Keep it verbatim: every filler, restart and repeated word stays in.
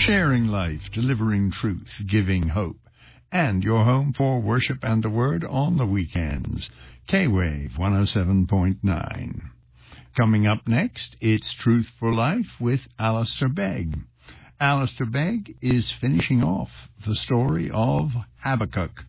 sharing life, delivering truth, giving hope, and your home for worship and the Word on the weekends. K-Wave one oh seven point nine. Coming up next, it's Truth for Life with Alistair Begg. Alistair Begg is finishing off the story of Habakkuk.